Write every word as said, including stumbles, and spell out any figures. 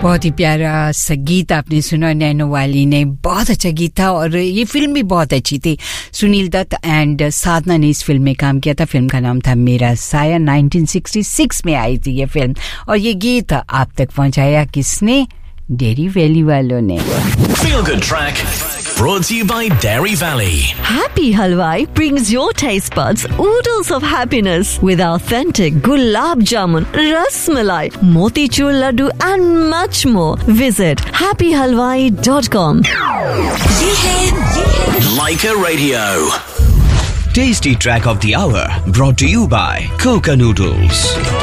बहुत ही प्यारा संगीत आपने सुना नैनो वाली ने, बहुत अच्छा गीत था और ये फिल्म भी बहुत अच्छी थी। सुनील दत्त एंड साधना ने इस फिल्म में काम किया था। फिल्म का नाम था मेरा साया। नाइनटीन सिक्सटी सिक्स में आई थी ये फिल्म और ये गीत आप तक पहुंचाया किसने? डेरी वैली वालों ने। Feel Good Track brought to you by Dairy Valley. Happy Halwai brings your taste buds oodles of happiness with authentic gulab jamun, ras malai, motichur laddu and much more. Visit happy halwai dot com. Leica Radio. Tasty Track of the Hour brought to you by Coca Noodles.